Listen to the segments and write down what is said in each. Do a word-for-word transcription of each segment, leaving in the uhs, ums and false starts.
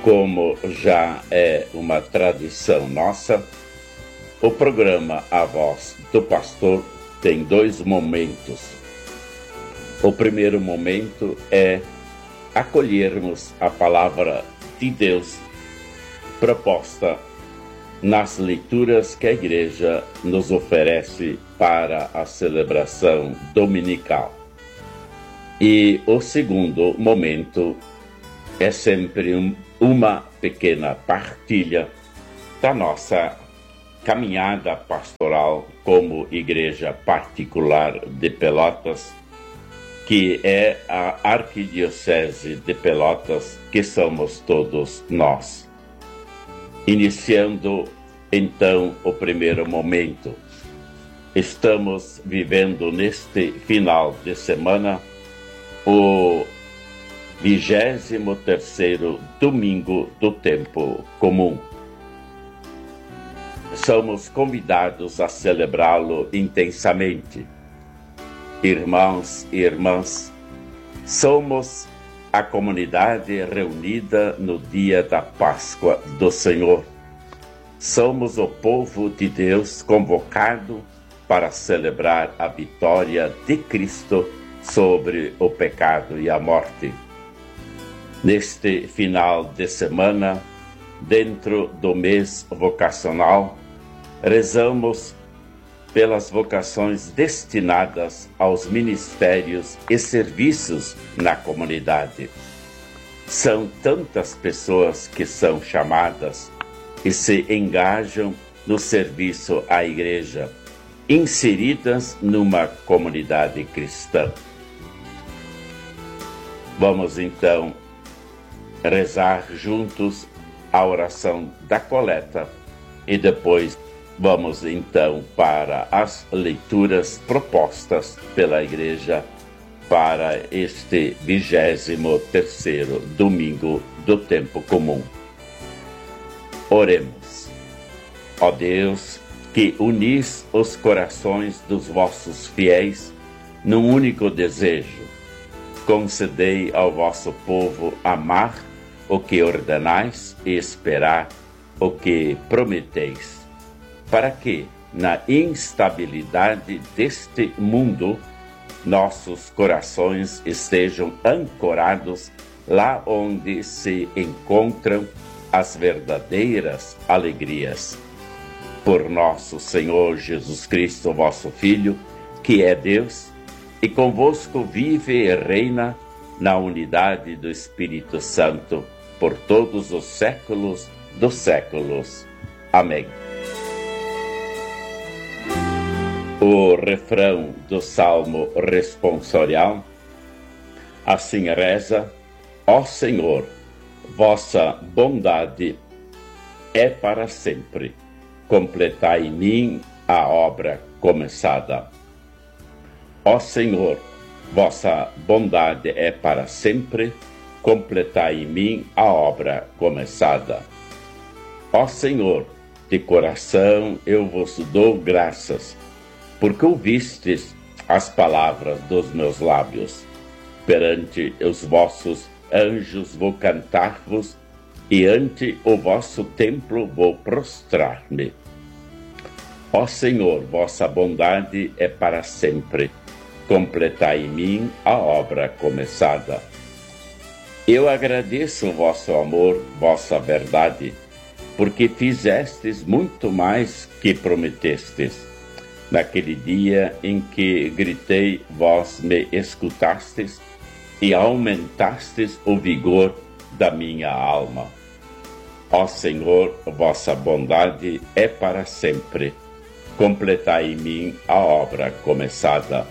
Como já é uma tradição nossa, o programa A Voz do Pastor tem dois momentos. O primeiro momento é acolhermos a palavra de Deus proposta nas leituras que a igreja nos oferece para a celebração dominical. E o segundo momento é sempre um, uma pequena partilha da nossa caminhada pastoral como igreja particular de Pelotas, que é a Arquidiocese de Pelotas, que somos todos nós. Iniciando então o primeiro momento, estamos vivendo neste final de semana o vigésimo terceiro domingo do tempo comum. Somos convidados a celebrá-lo intensamente. Irmãos e irmãs, somos a comunidade reunida no dia da Páscoa do Senhor. Somos o povo de Deus convocado para celebrar a vitória de Cristo sobre o pecado e a morte. Neste final de semana, dentro do mês vocacional, rezamos pelas vocações destinadas aos ministérios e serviços na comunidade. São tantas pessoas que são chamadas e se engajam no serviço à igreja, inseridas numa comunidade cristã. Vamos então rezar juntos a oração da coleta e depois vamos então para as leituras propostas pela igreja para este vigésimo terceiro domingo do tempo comum. Oremos. Ó Deus, que unis os corações dos vossos fiéis num único desejo, concedei ao vosso povo amar o que ordenais e esperar o que prometeis, para que, na instabilidade deste mundo, nossos corações estejam ancorados lá onde se encontram as verdadeiras alegrias. Por nosso Senhor Jesus Cristo, vosso Filho, que é Deus, e convosco vive e reina na unidade do Espírito Santo, por todos os séculos dos séculos. Amém. O refrão do Salmo responsorial assim reza: Ó Senhor, vossa bondade é para sempre. Completai em mim a obra começada. Ó Senhor, vossa bondade é para sempre. Completai em mim a obra começada. Ó Senhor, de coração eu vos dou graças, porque ouvistes as palavras dos meus lábios. Perante os vossos anjos vou cantar-vos, e ante o vosso templo vou prostrar-me. Ó Senhor, vossa bondade é para sempre. Completai em mim a obra começada. Eu agradeço o vosso amor, vossa verdade, porque fizestes muito mais que prometestes. Naquele dia em que gritei, vós me escutastes e aumentastes o vigor da minha alma. Ó Senhor, vossa bondade é para sempre. Completai em mim a obra começada.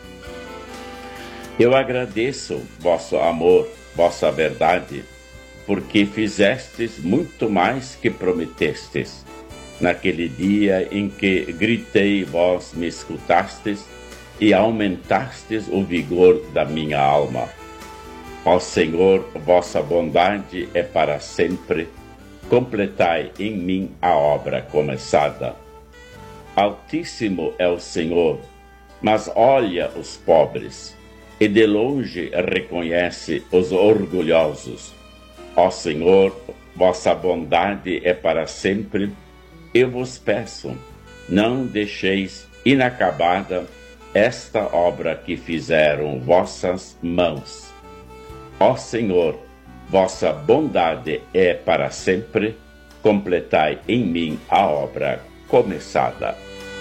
Eu agradeço vosso amor, vossa verdade, porque fizestes muito mais que prometestes. Naquele dia em que gritei, vós me escutastes e aumentastes o vigor da minha alma. Ó Senhor, vossa bondade é para sempre. Completai em mim a obra começada. Altíssimo é o Senhor, mas olha os pobres, e de longe reconhece os orgulhosos. Ó Senhor, vossa bondade é para sempre. Eu vos peço, não deixeis inacabada esta obra que fizeram vossas mãos. Ó Senhor, vossa bondade é para sempre, completai em mim a obra começada.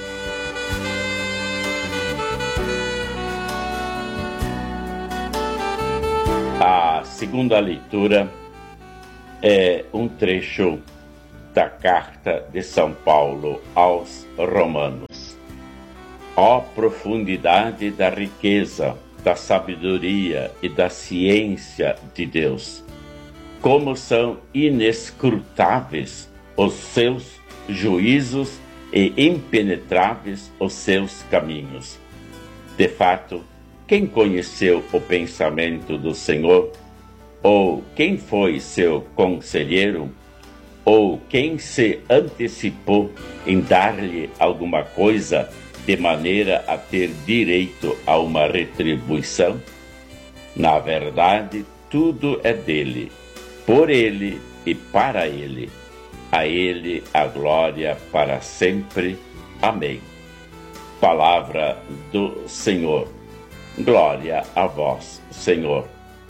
A segunda leitura é um trecho da carta de São Paulo aos Romanos. Ó profundidade da riqueza, da sabedoria e da ciência de Deus! Como são inescrutáveis os seus juízos e impenetráveis os seus caminhos. De fato, quem conheceu o pensamento do Senhor? Ou quem foi seu conselheiro? Ou quem se antecipou em dar-lhe alguma coisa de maneira a ter direito a uma retribuição? Na verdade, tudo é dele, por ele e para ele. A ele a glória para sempre. Amém. Palavra do Senhor. Glória a vós, Senhor.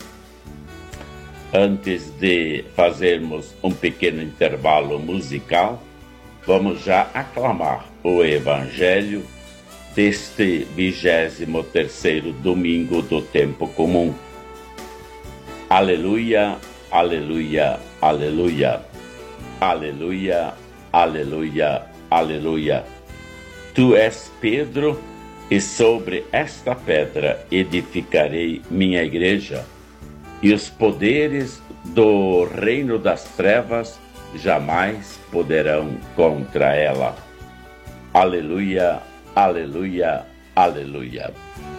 Antes de fazermos um pequeno intervalo musical, vamos já aclamar o Evangelho deste vigésimo terceiro domingo do tempo comum. Aleluia, aleluia, aleluia. Aleluia, aleluia, aleluia. Tu és Pedro, e sobre esta pedra edificarei minha igreja, e os poderes do reino das trevas jamais poderão contra ela. Aleluia, aleluia, aleluia.